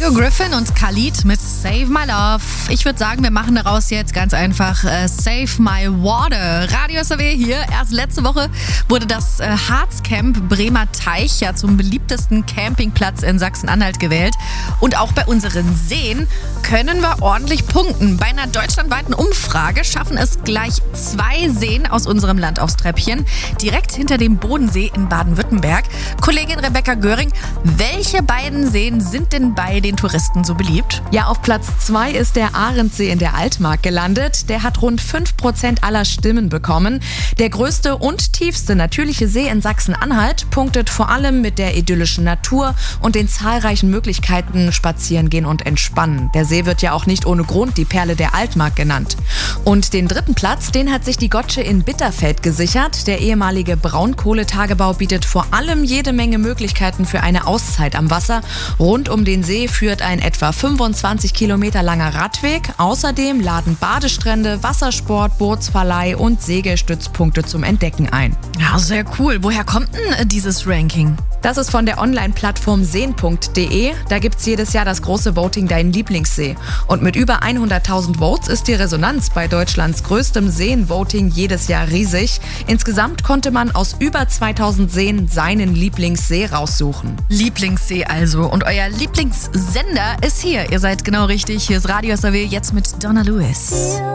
Hugo Griffin und Khalid mit Save My Love. Ich würde sagen, wir machen daraus jetzt ganz einfach Save My Water. Radio SAW hier. Erst letzte Woche wurde das Harzcamp Bremer Teich ja zum beliebtesten Campingplatz in Sachsen-Anhalt gewählt. Und auch bei unseren Seen können wir ordentlich punkten. Bei einer deutschlandweiten Umfrage schaffen es gleich 2 Seen aus unserem Land aufs Treppchen. Direkt hinter dem Bodensee in Baden-Württemberg. Kollegin Rebecca Göring, welche beiden Seen sind denn bei den Touristen so beliebt? Ja, auf Platz 2 ist der Ahrensee in der Altmark gelandet. Der hat rund 5% aller Stimmen bekommen. Der größte und tiefste natürliche See in Sachsen-Anhalt punktet vor allem mit der idyllischen Natur und den zahlreichen Möglichkeiten spazieren gehen und entspannen. Der See wird ja auch nicht ohne Grund die Perle der Altmark genannt. Und den 3. Platz, den hat sich die Gotsche in Bitterfeld gesichert. Der ehemalige Braunkohletagebau bietet vor allem jede Menge Möglichkeiten für eine Auszeit am Wasser. Rund um den See führt ein etwa 25 Kilometer langer Radweg. Außerdem laden Badestrände, Wassersport, Bootsverleih und Segelstützpunkte zum Entdecken ein. Ja, sehr cool. Woher kommt denn dieses Ranking? Das ist von der Online-Plattform seen.de. Da gibt's jedes Jahr das große Voting Dein Lieblingssee. Und mit über 100.000 Votes ist die Resonanz bei Deutschlands größtem Seen-Voting jedes Jahr riesig. Insgesamt konnte man aus über 2000 Seen seinen Lieblingssee raussuchen. Lieblingssee also. Und euer Lieblingssender ist hier. Ihr seid genau richtig. Hier ist Radio SAW jetzt mit Donna Lewis.